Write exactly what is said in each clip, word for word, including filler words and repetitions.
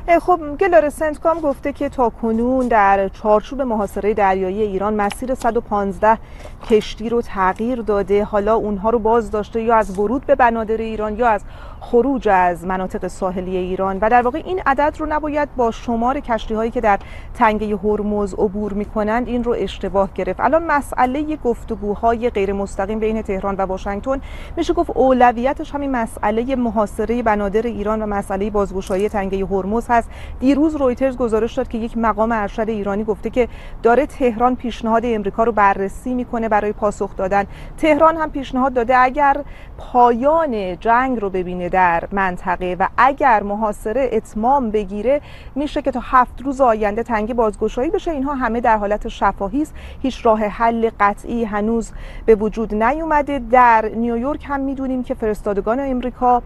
خب گلار سنتکام گفته که تاکنون در چارچوب محاصره دریایی ایران مسیر صد و پانزده کشتی رو تغییر داده، حالا اونها رو باز داشته یا از ورود به بنادر ایران یا از خروج از مناطق ساحلی ایران و در واقع این عدد رو نباید با شمار کشتی هایی که در تنگه هرمز عبور میکنند این رو اشتباه گرفت. الان مسئله گفتگوهای غیر مستقیم بین تهران و واشنگتن میشه گفت اولویتش همین مسئله محاصره بنادر ایران و مسئله بازگشایی تنگه هرمز هست. دیروز رویترز گزارش داد که یک مقام ارشد ایرانی گفته که داره تهران پیشنهاد امریکا رو بررسی میکنه برای پاسخ دادن. تهران هم پیشنهاد داده اگر پایان جنگ رو ببینه در منطقه و اگر محاصره اتمام بگیره میشه که تا هفت روز آینده تنگه بازگشایی بشه. اینها همه در حالت شفاهی است، هیچ راه حل قطعی هنوز به وجود نیومده. در نیویورک هم میدونیم که فرستادگان امریکا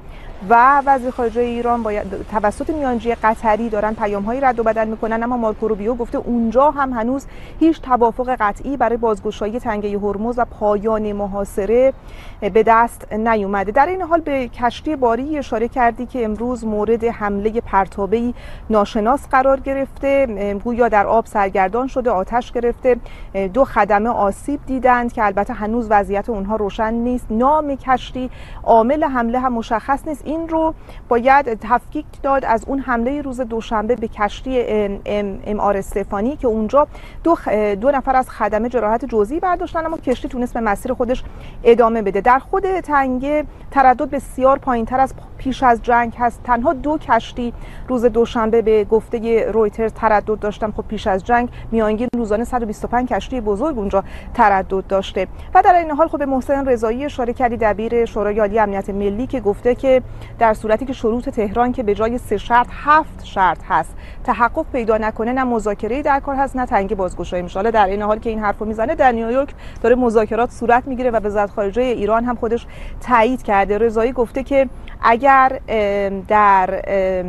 و وزیر خارجه ایران باید توسط میانجی قطری دارن پیام‌هایی رد و بدل میکنن، اما مارکو روبیو گفته اونجا هم هنوز هیچ توافق قطعی برای بازگشایی تنگه هرمز و پایان محاصره به دست نیومده. در این حال به کشتی باری اشاره کردی که امروز مورد حمله پرتابه‌ای ناشناس قرار گرفته، گویا در آب سرگردان شده، آتش گرفته، دو خدمه آسیب دیدند که البته هنوز وضعیت اونها روشن نیست. نام کشتی، عامل حمله هم مشخص نیست. این رو باید تفکیک داد از اون حمله روز دوشنبه به کشتی ام, ام, ام آر استفانی که اونجا دو, دو نفر از خدمه جراحت جزئی برداشتن اما کشتی تونست به مسیر خودش ادامه بده. در خود تنگه تردد بسیار پایین‌تر از پیش از جنگ هست. تنها دو کشتی روز دوشنبه به گفته رویترز تردد داشتن. خب پیش از جنگ میانگین روزانه صد و بیست و پنج کشتی بزرگ اونجا تردد داشته. و در این حال خب به محسن رضایی اشاره کردی، دبیر شورای عالی امنیت ملی، که گفته که در صورتی که شروط تهران که به جای سه شرط هفت شرط هست تحقق پیدا نکنه، نه مذاکره‌ای در کار هست نه تنگه بازگشایی میشه. حالا در این حال که این حرفو میزنه در نیویورک داره مذاکرات صورت میگیره و وزارت خارجه ایران هم خودش تایید کرده. رضایی گفته که اگر در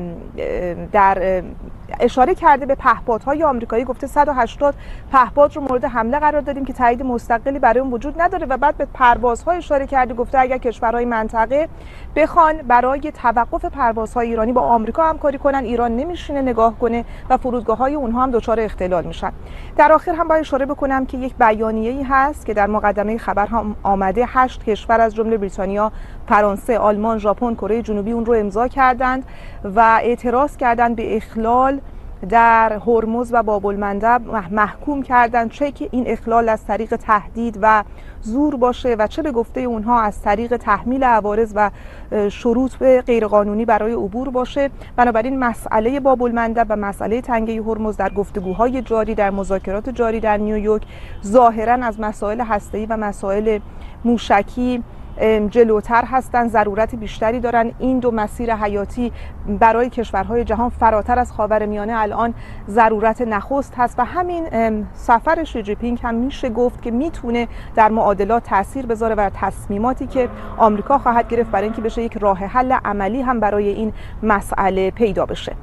در اشاره کرده به پهپادهای آمریکایی، گفته صد و هشتاد پهپاد رو مورد حمله قرار دادیم که تایید مستقلی برای اون وجود نداره و بعد به پروازها اشاره کرده، گفته اگر کشورهای منطقه بخوان برای توقف پروازهای ایرانی با آمریکا همکاری کنن، ایران نمیشینه نگاه کنه و فرودگاه‌های اونها هم دچار اختلال میشن. در آخر هم باید اشاره بکنم که یک بیانیه‌ای هست که در مقدمه خبر هم آمده، هشت کشور از جمله بریتانیا، فرانسه، آلمان، ژاپن، کره جنوبی اون رو امضا کردند و اعتراض کردند به اخلال در هرمز و باب المندب، محکوم کردند چه که این اخلال از طریق تهدید و زور باشه و چه به گفته اونها از طریق تحمیل عوارض و شروط به غیرقانونی برای عبور باشه. بنابراین مسئله باب المندب و مسئله تنگه هرمز در گفتگوهای جاری، در مذاکرات جاری در نیویورک ظاهراً از مسائل هسته‌ای و مسائل موشکی جلوتر هستند، ضرورت بیشتری دارن. این دو مسیر حیاتی برای کشورهای جهان فراتر از خاورمیانه الان ضرورت نخست هست و همین سفر شی جی پینگ هم میشه گفت که میتونه در معادلات تاثیر بذاره و تصمیماتی که آمریکا خواهد گرفت برای اینکه بشه یک راه حل عملی هم برای این مسئله پیدا بشه.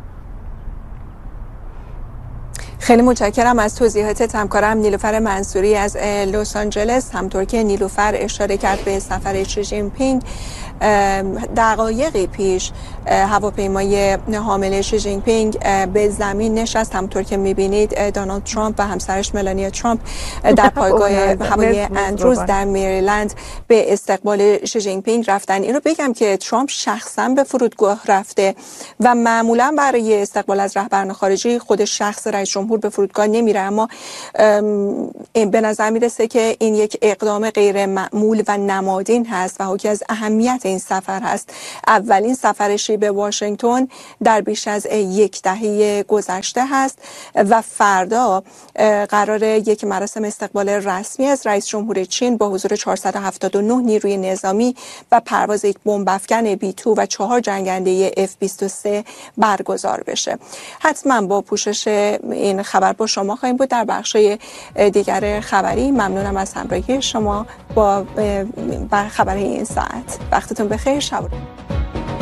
خیلی متشکرم از توضیحات همکارم نیلوفر منصوری از لس آنجلس. همطور که نیلوفر اشاره کرد به سفر شی جین پینگ، دقایقی پیش هواپیمای حامل شی جین پینگ به زمین نشست. همطور که میبینید دونالد ترامپ و همسرش ملانیا ترامپ در پایگاه هوایی اندروز در مریلند به استقبال شی جین پینگ رفتن. اینو بگم که ترامپ شخصا به فرودگاه رفته و معمولا برای استقبال از رهبران خارجی خود شخص رئیس جمهور به فرودگاه نمیره، اما به نظر میرسه که این یک اقدام غیر معمول و نمادین هست و حاکی از اهمیت این سفر هست. اولین سفرشی به واشنگتن در بیش از یک دهه گذشته هست و فردا قرار یک مراسم استقبال رسمی از رئیس جمهور چین با حضور چهارصد و هفتاد و نه نیروی نظامی و پرواز یک بمب افکن بی دو و چهار جنگنده اف بیست و سه برگزار بشه. حتما با پوشش این خبر با شما خواهیم بود در بخشای دیگر خبری. ممنونم از همراهی شما با خبر این ساعت. وقتتون بخیر. شب